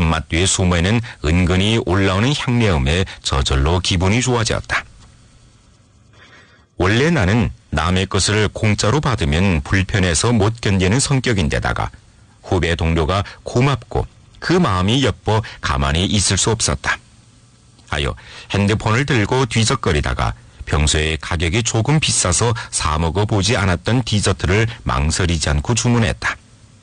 쓴맛 뒤에 숨어있는 은근히 올라오는 향내음에 저절로 기분이 좋아졌다. 원래 나는 남의 것을 공짜로 받으면 불편해서 못 견디는 성격인데다가 후배 동료가 고맙고 그 마음이 예뻐 가만히 있을 수 없었다. 하여 핸드폰을 들고 뒤적거리다가 평소에 가격이 조금 비싸서 사 먹어보지 않았던 디저트를 망설이지 않고 주문했다.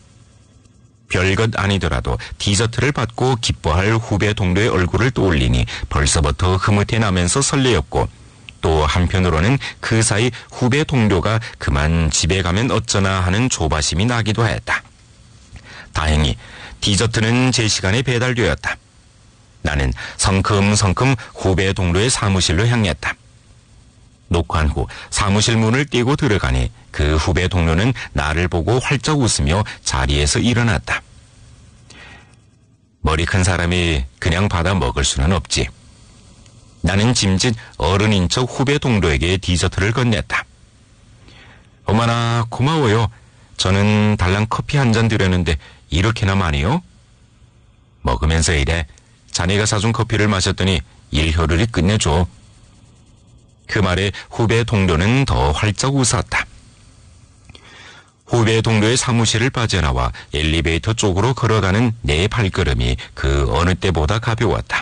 별것 아니더라도 디저트를 받고 기뻐할 후배 동료의 얼굴을 떠올리니 벌써부터 흐뭇해 나면서 설레었고 또 한편으로는 그 사이 후배 동료가 그만 집에 가면 어쩌나 하는 조바심이 나기도 했다. 다행히 디저트는 제 시간에 배달되었다. 나는 성큼성큼 후배 동료의 사무실로 향했다. 녹화한 후 사무실 문을 띄고 들어가니 그 후배 동료는 나를 보고 활짝 웃으며 자리에서 일어났다. 머리 큰 사람이 그냥 받아 먹을 수는 없지. 나는 짐짓 어른인 척 후배 동료에게 디저트를 건넸다. 어머나 고마워요. 저는 달랑 커피 한 잔 드렸는데 이렇게나 많이요? 먹으면서 이래. 자네가 사준 커피를 마셨더니 일 효율이 끝내줘. 그 말에 후배 동료는 더 활짝 웃었다. 후배 동료의 사무실을 빠져나와 엘리베이터 쪽으로 걸어가는 내 발걸음이 그 어느 때보다 가벼웠다.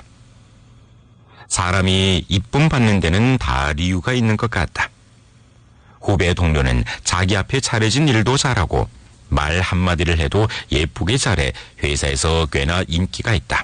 사람이 이쁨 받는 데는 다 이유가 있는 것 같다. 후배 동료는 자기 앞에 차려진 일도 잘하고 말 한마디를 해도 예쁘게 잘해 회사에서 꽤나 인기가 있다.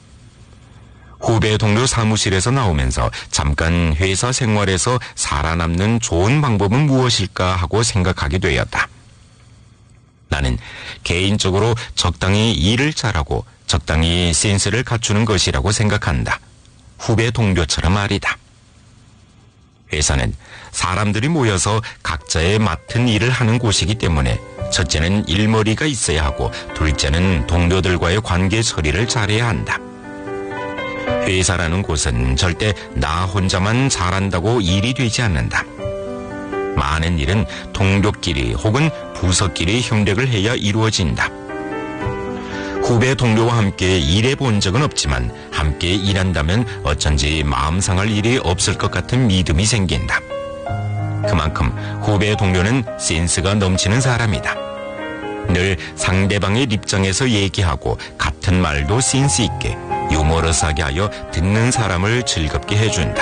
후배 동료 사무실에서 나오면서 잠깐 회사 생활에서 살아남는 좋은 방법은 무엇일까 하고 생각하게 되었다. 나는 개인적으로 적당히 일을 잘하고 적당히 센스를 갖추는 것이라고 생각한다. 후배 동료처럼 말이다. 회사는 사람들이 모여서 각자의 맡은 일을 하는 곳이기 때문에 첫째는 일머리가 있어야 하고 둘째는 동료들과의 관계 처리를 잘해야 한다. 회사라는 곳은 절대 나 혼자만 잘한다고 일이 되지 않는다. 많은 일은 동료끼리 혹은 부서끼리 협력을 해야 이루어진다. 후배 동료와 함께 일해본 적은 없지만 함께 일한다면 어쩐지 마음 상할 일이 없을 것 같은 믿음이 생긴다. 그만큼 후배 동료는 센스가 넘치는 사람이다. 늘 상대방의 입장에서 얘기하고 같은 말도 센스 있게 유머러스하게 하여 듣는 사람을 즐겁게 해준다.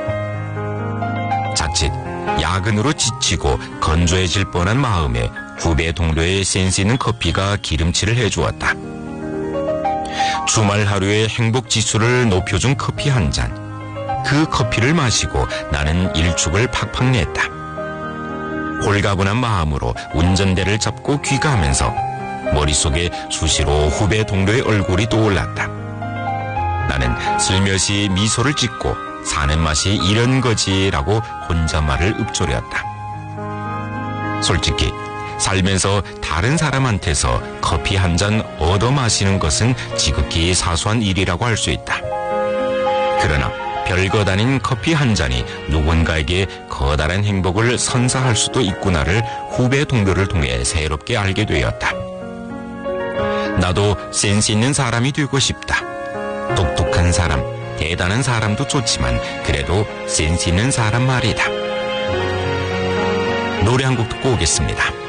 자칫 야근으로 지치고 건조해질 뻔한 마음에 후배 동료의 센스 있는 커피가 기름칠을 해주었다. 주말 하루의 행복 지수를 높여준 커피 한 잔. 그 커피를 마시고 나는 일축을 팍팍 냈다. 홀가분한 마음으로 운전대를 잡고 귀가하면서 머릿속에 수시로 후배 동료의 얼굴이 떠올랐다. 나는 슬며시 미소를 짓고 사는 맛이 이런 거지라고 혼잣말을 읊조렸다. 솔직히 살면서 다른 사람한테서 커피 한 잔 얻어 마시는 것은 지극히 사소한 일이라고 할 수 있다. 그러나 별것 아닌 커피 한 잔이 누군가에게 커다란 행복을 선사할 수도 있구나를 후배 동료를 통해 새롭게 알게 되었다. 나도 센스 있는 사람이 되고 싶다. 똑똑한 사람, 대단한 사람도 좋지만 그래도 센스 있는 사람 말이다. 노래 한 곡 듣고 오겠습니다.